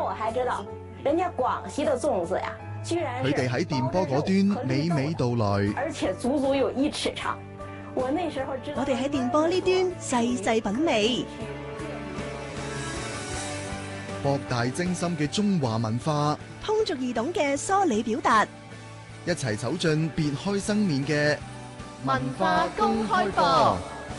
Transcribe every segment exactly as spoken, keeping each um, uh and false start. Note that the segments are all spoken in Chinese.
我還知道，人家廣西的粽子呀，居然佢哋喺電波嗰端娓娓道來， 而且足足有一尺長。我那時候知道， 我哋喺電波呢端細細品味， 博大精深嘅中華文化， 通俗易懂嘅梳理表達， 一齊走進別開生面嘅文化公開課。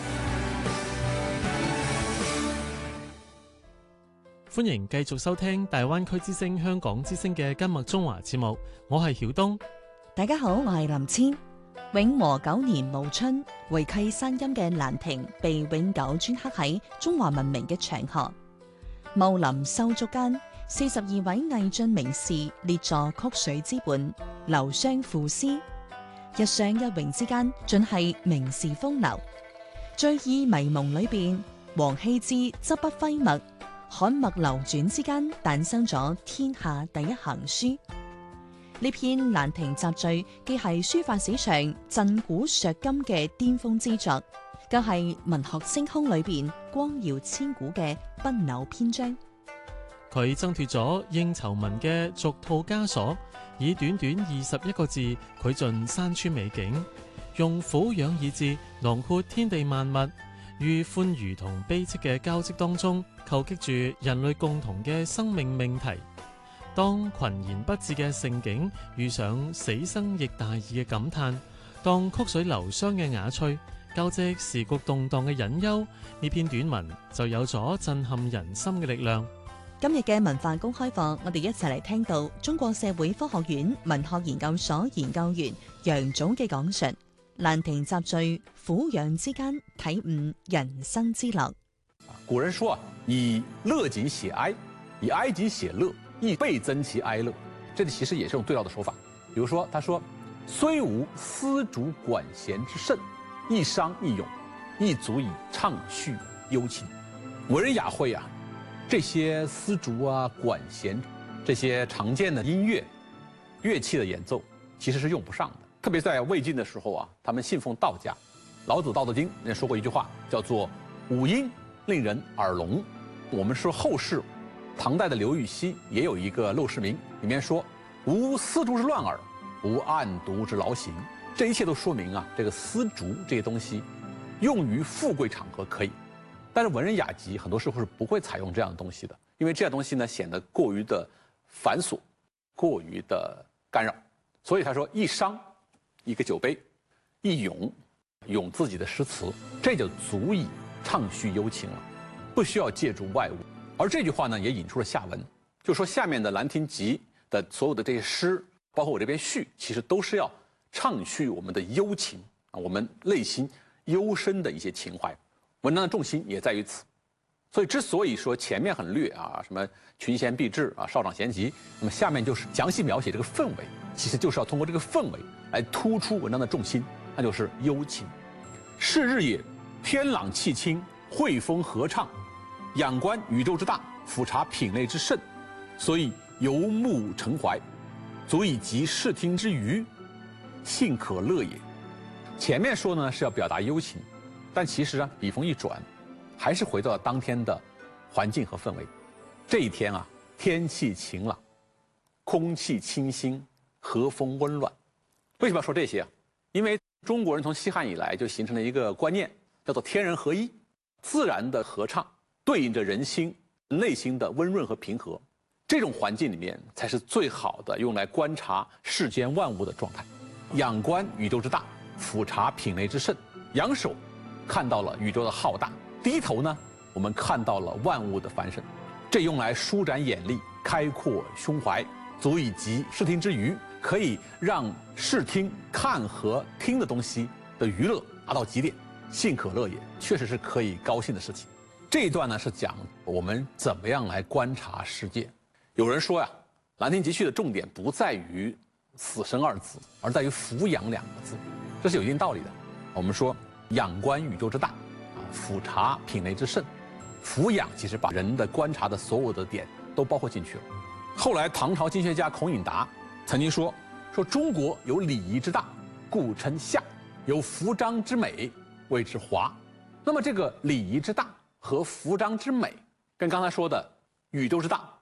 歡迎繼續收聽大灣區之聲香港之聲嘅今日中華節目，我係曉東。 大家好，我係林千。永和九年暮春，回契山陰嘅蘭亭被永久鐫刻喺中華文明嘅長河。茂林修築間，四十二位魏晉名士列坐曲水之畔，流觴賦詩。一觴一詠之間，盡係名士風流。醉意迷蒙裏邊，王羲之執筆揮墨，刊墨流轉之間，誕生咗天下第一行書。呢篇《蘭亭集序》既係書法史上震古削今嘅巔峰之作，更係文學星空裏邊光耀千古嘅不朽篇章。 佢掙脫咗應酬文嘅俗套枷鎖，以短短二十一個字繪盡山川美景，用俯仰二字囊括天地萬物，於歡愉同悲戚嘅交織當中，構擊住人類共同嘅生命命題。當群言不至嘅盛景遇上死生亦大義嘅感嘆，當曲水流觴嘅雅趣交織時局動盪嘅隱憂，呢篇短文就有咗震撼人心嘅力量。 今日嘅文化公開課，我哋一齊嚟聽到中國社會科學院文學研究所研究員楊總嘅講述《蘭亭集序》，俯仰之間體悟人生之樂。 古人說啊，以樂景寫哀，以哀景寫樂，亦倍增其哀樂。這裡其實也是種對照的手法。比如說，他說：雖無絲竹管弦之盛，一觴一詠，亦足以暢敘幽情。文人雅會啊，這些絲竹啊、管弦這些常見的音樂樂器的演奏，其實是用不上的。特別在魏晉的時候啊，他們信奉道家。老子《道德經》人說過一句話，叫做五音令人耳聾。我們說後世，唐代的劉禹錫也有一個《陋室銘》，裡面說無絲竹之亂耳，無案牍之勞形。這一切都說明啊，這個絲竹這些東西用於富貴場合可以，但是文人雅集很多時候是不會採用這樣的東西的，因為這樣東西呢顯得過於的繁瑣，過於的干擾。所以他說一觴，一個酒杯，一詠，詠自己的詩詞，這就足以暢敘幽情了，不需要借助外物。而這句話呢，也引出了下文，就說下面的《蘭亭集》的所有的這些詩，包括我這邊序，其實都是要暢敘我們的幽情啊，我們內心幽深的一些情懷。文章的重心也在於此。所以之所以說前面很略啊，什麼群賢畢至啊，少長咸集，那麼下面就是詳細描寫這個氛圍，其實就是要通過這個氛圍來突出文章的重心，那就是幽情。是日也，天朗氣清，惠風和暢，仰觀宇宙之大，俯察品類之盛，所以游目騁懷，足以及視聽之娛，興可樂也。前面說呢是要表達幽情，但其實啊筆鋒一轉，還是回到了當天的環境和氛圍。這一天啊，天氣晴朗，空氣清新，和風溫暖。為什麼要說這些啊？因為中國人從西漢以來就形成了一個觀念，叫做天人合一，自然的和暢對應着人心內心的溫潤和平和。這種環境裡面才是最好的用來觀察世間萬物的狀態。仰觀宇宙之大，俯察品類之盛。仰首看到了宇宙的浩大，低頭呢，我們看到了萬物的繁盛。這用來舒展眼力，開闊胸懷，足以及視聽之娛，可以讓視聽看和聽的東西的娛樂達到極點。興可樂也，確實是可以高興的事情。這一段呢是講我們怎麼樣來觀察世界。有人說呀，《蘭亭集序》的重點不在於死生二字，而在於俯仰兩個字，這是有一定道理的。我們說仰觀宇宙之大，啊，俯察品類之盛，俯仰其實把人的觀察的所有的點都包括進去了。後來唐朝經學家孔穎達曾經說，說中國有禮儀之大，故稱夏；有服章之美，謂之華。那麼這個禮儀之大和服章之美，跟剛才說的宇宙之大